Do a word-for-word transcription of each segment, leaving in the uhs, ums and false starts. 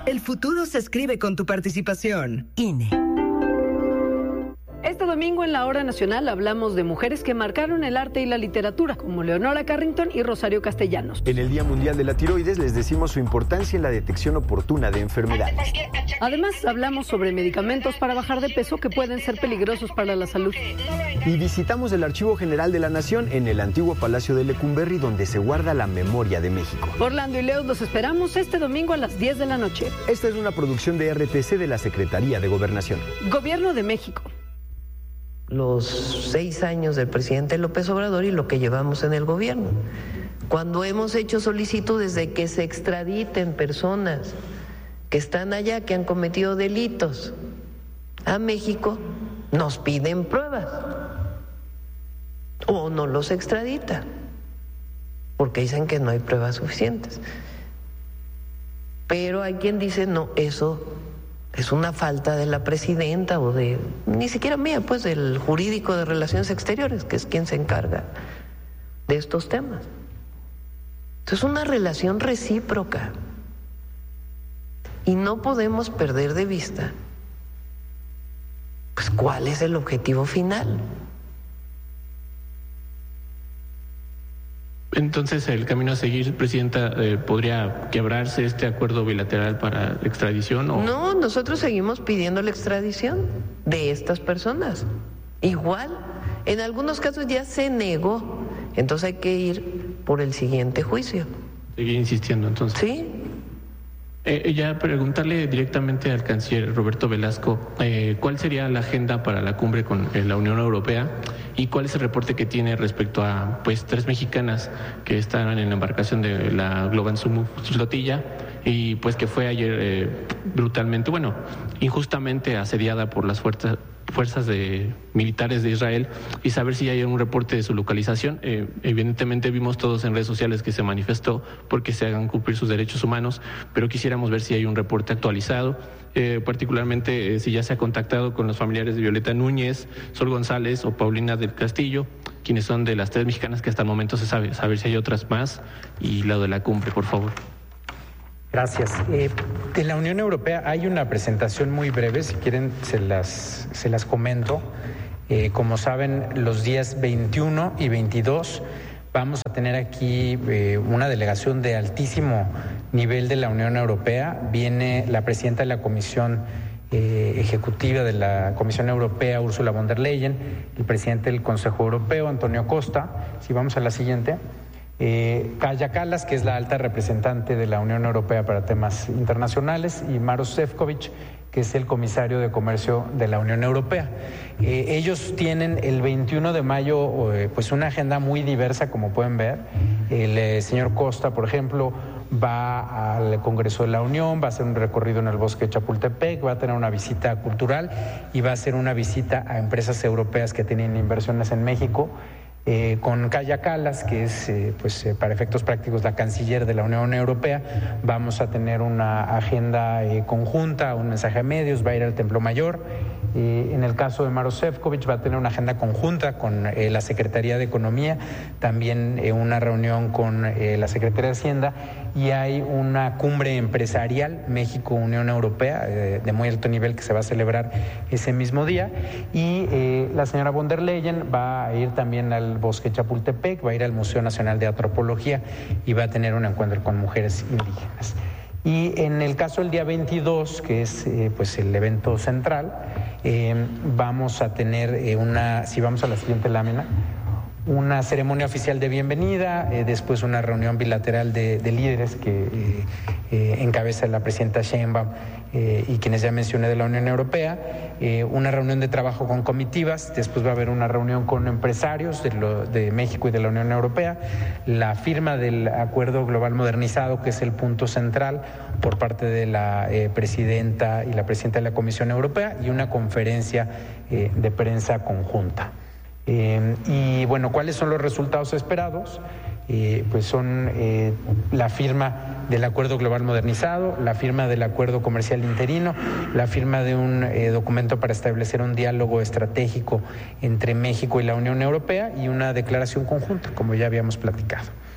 El futuro se escribe con tu participación. I N E. Este domingo en la Hora Nacional hablamos de mujeres que marcaron el arte y la literatura, como Leonora Carrington y Rosario Castellanos. En el Día Mundial de la Tiroides les decimos su importancia en la detección oportuna de enfermedades. Además, hablamos sobre medicamentos para bajar de peso que pueden ser peligrosos para la salud. Y visitamos el Archivo General de la Nación en el antiguo Palacio de Lecumberri, donde se guarda la memoria de México. Orlando y Leo, los esperamos este domingo a las diez de la noche. Esta es una producción de R T C de la Secretaría de Gobernación. Gobierno de México. Los seis años del presidente López Obrador y lo que llevamos en el gobierno. Cuando hemos hecho solicitudes de que se extraditen personas que están allá, que han cometido delitos a México, nos piden pruebas o no los extraditan porque dicen que no hay pruebas suficientes. Pero hay quien dice, no, eso es una falta de la presidenta o de, ni siquiera mía, pues del jurídico de Relaciones Exteriores, que es quien se encarga de estos temas. Entonces es una relación recíproca y no podemos perder de vista pues cuál es el objetivo final. Entonces, el camino a seguir, Presidenta, eh, ¿podría quebrarse este acuerdo bilateral para la extradición? ¿O? No, nosotros seguimos pidiendo la extradición de estas personas. Igual, en algunos casos ya se negó, entonces hay que ir por el siguiente juicio. Seguir insistiendo, entonces. Sí. Eh, ya preguntarle directamente al canciller Roberto Velasco, eh, ¿cuál sería la agenda para la cumbre con eh, la Unión Europea? ¿Y cuál es el reporte que tiene respecto a pues tres mexicanas que están en la embarcación de la Global Sumu flotilla y pues que fue ayer eh, brutalmente, bueno, injustamente asediada por las fuerzas fuerzas de militares de Israel, y saber si hay un reporte de su localización? Eh, evidentemente vimos todos en redes sociales que se manifestó porque se hagan cumplir sus derechos humanos, pero quisiéramos ver si hay un reporte actualizado, eh, particularmente eh, si ya se ha contactado con los familiares de Violeta Núñez, Sol González o Paulina del Castillo, quienes son de las tres mexicanas que hasta el momento se sabe, saber si hay otras más, y la de la cumbre, por favor. Gracias. Eh, de la Unión Europea hay una presentación muy breve, si quieren se las, se las comento. Eh, como saben, los días veintiuno y veintidós vamos a tener aquí eh, una delegación de altísimo nivel de la Unión Europea. Viene la presidenta de la Comisión eh, Ejecutiva de la Comisión Europea, Ursula von der Leyen, el presidente del Consejo Europeo, Antonio Costa. Si vamos a la siguiente. Eh, Kaja Kallas, que es la alta representante de la Unión Europea para temas internacionales, y Maroš Šefčovič, que es el comisario de Comercio de la Unión Europea. Eh, ellos tienen el veintiuno de mayo eh, pues una agenda muy diversa, como pueden ver. El eh, señor Costa, por ejemplo, va al Congreso de la Unión, va a hacer un recorrido en el bosque de Chapultepec, va a tener una visita cultural y va a hacer una visita a empresas europeas que tienen inversiones en México. Eh, con Kaja Kallas, que es eh, pues, eh, para efectos prácticos la canciller de la Unión Europea, vamos a tener una agenda eh, conjunta, un mensaje a medios, va a ir al Templo Mayor. Eh, en el caso de Maroš Šefčovič va a tener una agenda conjunta con eh, la Secretaría de Economía, también eh, una reunión con eh, la Secretaría de Hacienda, y hay una cumbre empresarial México-Unión Europea eh, de muy alto nivel que se va a celebrar ese mismo día, y eh, la señora von der Leyen va a ir también al Bosque Chapultepec, va a ir al Museo Nacional de Antropología y va a tener un encuentro con mujeres indígenas. Y en el caso del día veintidós, que es eh, pues el evento central, eh, vamos a tener eh, una, si vamos a la siguiente lámina, una ceremonia oficial de bienvenida, eh, después una reunión bilateral de, de líderes que eh, eh, encabeza la presidenta Sheinbaum eh, y quienes ya mencioné de la Unión Europea, eh, una reunión de trabajo con comitivas, después va a haber una reunión con empresarios de, lo, de México y de la Unión Europea, la firma del Acuerdo Global Modernizado, que es el punto central por parte de la eh, presidenta y la presidenta de la Comisión Europea, y una conferencia eh, de prensa conjunta. Eh, y bueno, ¿cuáles son los resultados esperados? Eh, pues son eh, la firma del Acuerdo Global Modernizado, la firma del Acuerdo Comercial Interino, la firma de un eh, documento para establecer un diálogo estratégico entre México y la Unión Europea, y una declaración conjunta, como ya habíamos platicado.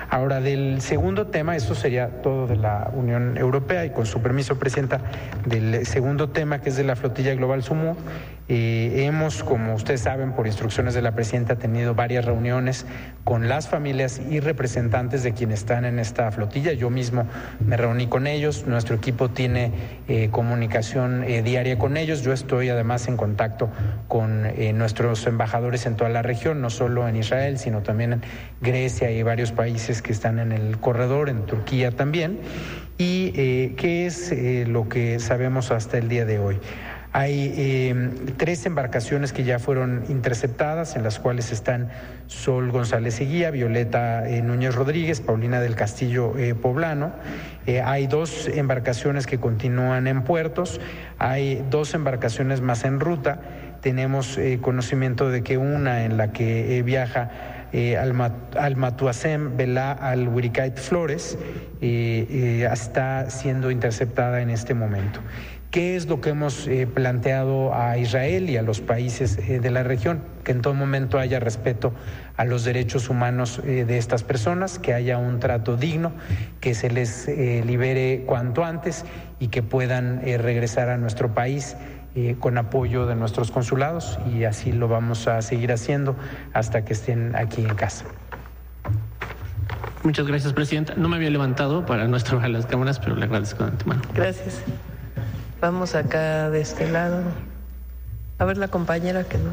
Ahora, del segundo tema, eso sería todo de la Unión Europea, y con su permiso, Presidenta, del segundo tema, que es de la flotilla global Sumu, eh, hemos, como ustedes saben, por instrucciones de la Presidenta, tenido varias reuniones con las familias y representantes de quienes están en esta flotilla. Yo mismo me reuní con ellos, nuestro equipo tiene eh, comunicación eh, diaria con ellos. Yo estoy además en contacto con eh, nuestros embajadores en toda la región, no solo en Israel, sino también en Grecia y varios países que están en el corredor, en Turquía también. ¿Y eh, qué es eh, lo que sabemos hasta el día de hoy? Hay eh, tres embarcaciones que ya fueron interceptadas, en las cuales están Sol González Eguía, Violeta eh, Núñez Rodríguez, Paulina del Castillo eh, Poblano. Eh, hay dos embarcaciones que continúan en puertos, hay dos embarcaciones más en ruta. Tenemos eh, conocimiento de que una en la que eh, viaja eh, Almatuasem Belá al Wirikait Flores eh, eh, está siendo interceptada en este momento. ¿Qué es lo que hemos eh, planteado a Israel y a los países eh, de la región? Que en todo momento haya respeto a los derechos humanos eh, de estas personas, que haya un trato digno, que se les eh, libere cuanto antes y que puedan eh, regresar a nuestro país eh, con apoyo de nuestros consulados, y así lo vamos a seguir haciendo hasta que estén aquí en casa. Muchas gracias, Presidenta. No me había levantado para no estorbar las cámaras, pero le agradezco de antemano. Gracias. Vamos acá de este lado. A ver la compañera que no.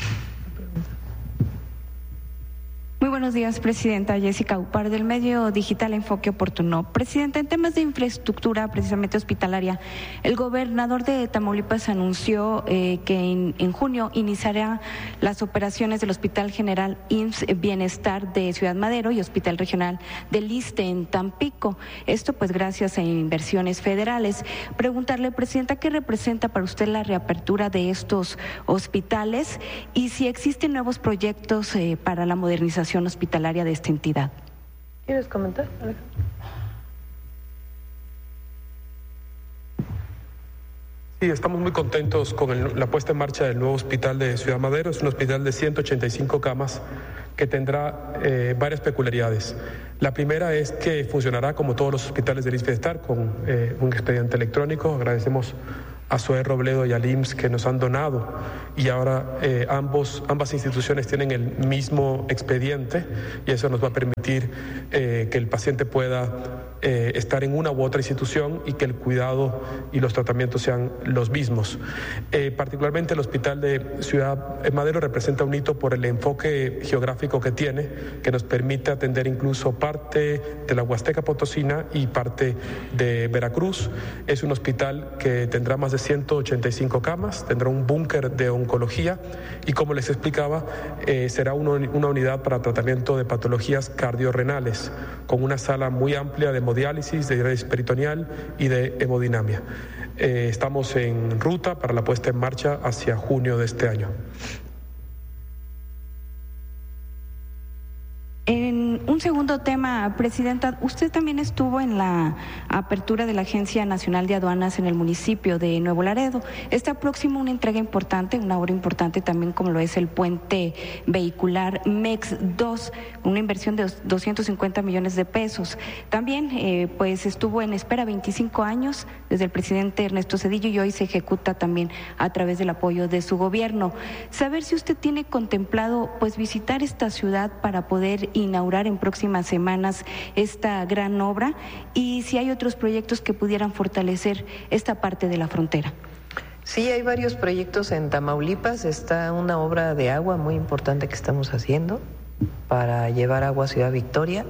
Muy buenos días, Presidenta. Jessica Upar, del medio digital Enfoque Oportuno. Presidenta, en temas de infraestructura, precisamente hospitalaria, el gobernador de Tamaulipas anunció eh, que en, en junio iniciará las operaciones del Hospital General I M S S Bienestar de Ciudad Madero y Hospital Regional del ISSSTE en Tampico. Esto pues gracias a inversiones federales. Preguntarle, Presidenta, ¿qué representa para usted la reapertura de estos hospitales y si existen nuevos proyectos eh, para la modernización hospitalaria de esta entidad? ¿Quieres comentar, Alejandro? Sí, estamos muy contentos con el, la puesta en marcha del nuevo hospital de Ciudad Madero. Es un hospital de ciento ochenta y cinco camas que tendrá eh, varias peculiaridades. La primera es que funcionará como todos los hospitales del ISSSTE Bienestar, con eh, un expediente electrónico. Agradecemos a Zoé Robledo y al I M S S que nos han donado, y ahora eh, ambos, ambas instituciones tienen el mismo expediente, y eso nos va a permitir eh, que el paciente pueda eh, estar en una u otra institución y que el cuidado y los tratamientos sean los mismos. Eh, particularmente el Hospital de Ciudad Madero representa un hito por el enfoque geográfico que tiene, que nos permite atender incluso parte de la Huasteca Potosina y parte de Veracruz. Es un hospital que tendrá más de ciento ochenta y cinco camas, tendrá un búnker de oncología y, como les explicaba, eh, será una, una unidad para tratamiento de patologías cardiorrenales, con una sala muy amplia de hemodiálisis, de diálisis peritoneal y de hemodinamia. Eh, estamos en ruta para la puesta en marcha hacia junio de este año. En un segundo tema, Presidenta, usted también estuvo en la apertura de la Agencia Nacional de Aduanas en el municipio de Nuevo Laredo. Está próximo una entrega importante, una obra importante también, como lo es el puente vehicular M E X dos, una inversión de doscientos cincuenta millones de pesos. También eh, pues estuvo en espera veinticinco años desde el presidente Ernesto Zedillo, y hoy se ejecuta también a través del apoyo de su gobierno. Saber si usted tiene contemplado pues visitar esta ciudad para poder inaugurar en próximas semanas esta gran obra, y si hay otros proyectos que pudieran fortalecer esta parte de la frontera. Sí, hay varios proyectos en Tamaulipas. Está una obra de agua muy importante que estamos haciendo para llevar agua a Ciudad Victoria.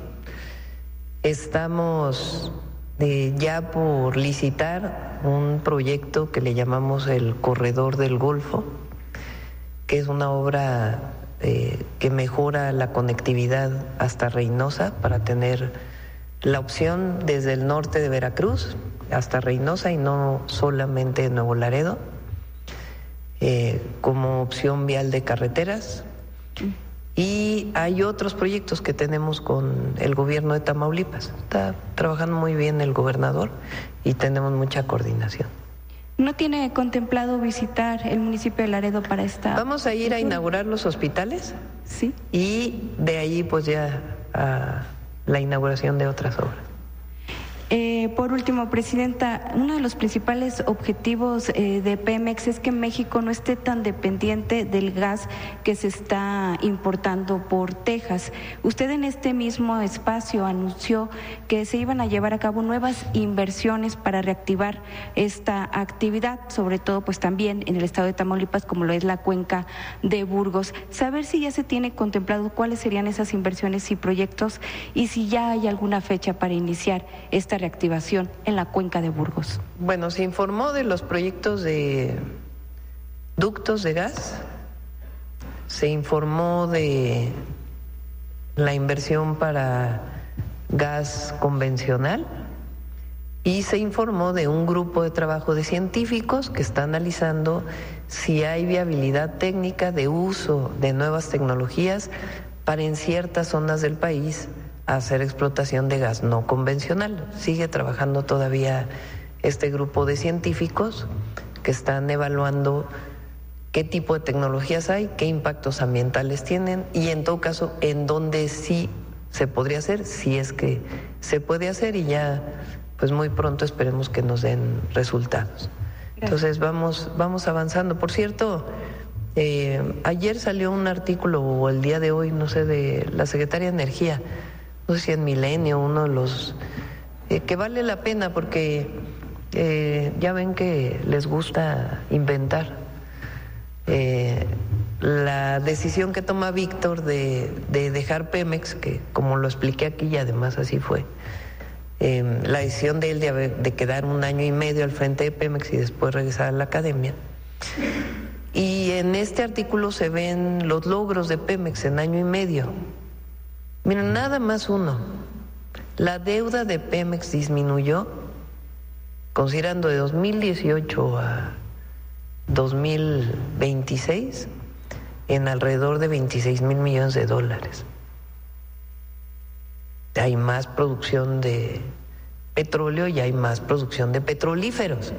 Estamos eh, ya por licitar un proyecto que le llamamos el Corredor del Golfo, que es una obra Eh, que mejora la conectividad hasta Reynosa para tener la opción desde el norte de Veracruz hasta Reynosa y no solamente en Nuevo Laredo, eh, como opción vial de carreteras. Y hay otros proyectos que tenemos con el gobierno de Tamaulipas. Está trabajando muy bien el gobernador y tenemos mucha coordinación. ¿No tiene contemplado visitar el municipio de Laredo para esta? Vamos a ir a inaugurar los hospitales. Sí. Y de ahí pues ya a la inauguración de otras obras. Eh, por último, Presidenta, uno de los principales objetivos eh, de Pemex es que México no esté tan dependiente del gas que se está importando por Texas. Usted en este mismo espacio anunció que se iban a llevar a cabo nuevas inversiones para reactivar esta actividad, sobre todo pues también en el estado de Tamaulipas, como lo es la cuenca de Burgos. Saber si ya se tiene contemplado cuáles serían esas inversiones y proyectos y si ya hay alguna fecha para iniciar esta reactivación en la cuenca de Burgos. Bueno, se informó de los proyectos de ductos de gas, se informó de la inversión para gas convencional y se informó de un grupo de trabajo de científicos que está analizando si hay viabilidad técnica de uso de nuevas tecnologías para en ciertas zonas del país hacer explotación de gas no convencional. Sigue trabajando todavía este grupo de científicos que están evaluando qué tipo de tecnologías hay, qué impactos ambientales tienen y en todo caso en dónde sí se podría hacer, si es que se puede hacer y ya pues muy pronto esperemos que nos den resultados. Entonces vamos, vamos avanzando. Por cierto, eh, ayer salió un artículo o el día de hoy, no sé, de la Secretaría de Energía, no sé si en Milenio, uno de los eh, que vale la pena porque eh, ya ven que les gusta inventar. Eh, la decisión que toma Víctor de, de dejar Pemex, que como lo expliqué aquí y además así fue, eh, la decisión de él de, haber, de quedar un año y medio al frente de Pemex y después regresar a la academia. Y en este artículo se ven los logros de Pemex en año y medio. Miren, nada más uno. La deuda de Pemex disminuyó, considerando de dos mil dieciocho a dos mil veintiséis, en alrededor de veintiséis mil millones de dólares. Hay más producción de petróleo y hay más producción de petrolíferos.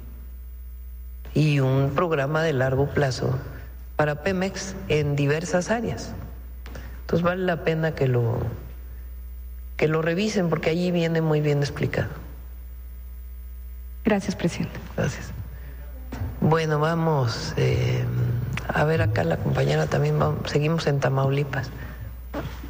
Y un programa de largo plazo para Pemex en diversas áreas. Entonces vale la pena que lo, que lo revisen porque allí viene muy bien explicado. Gracias, presidente. Gracias. Bueno, vamos eh, a ver acá la compañera también, vamos, seguimos en Tamaulipas.